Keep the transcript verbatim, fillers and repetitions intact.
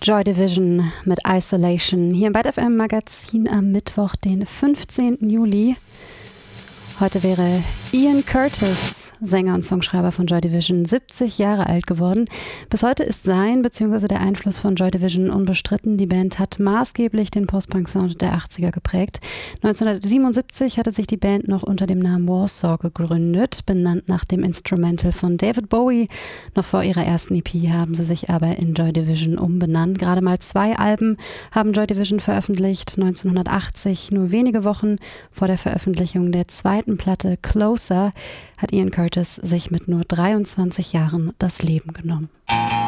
Joy Division mit Isolation hier im Byte F M Magazin am Mittwoch, den fünfzehnten Juli. Heute wäre Ian Curtis, Sänger und Songschreiber von Joy Division, siebzig Jahre alt geworden. Bis heute ist sein bzw. der Einfluss von Joy Division unbestritten. Die Band hat maßgeblich den Post-Punk-Sound der achtziger geprägt. neunzehnhundertsiebenundsiebzig hatte sich die Band noch unter dem Namen Warsaw gegründet, benannt nach dem Instrumental von David Bowie. Noch vor ihrer ersten E P haben sie sich aber in Joy Division umbenannt. Gerade mal zwei Alben haben Joy Division veröffentlicht. neunzehnhundertachtzig, nur wenige Wochen vor der Veröffentlichung der zweiten Platte Closer, hat Ian Curtis sich mit nur dreiundzwanzig Jahren das Leben genommen.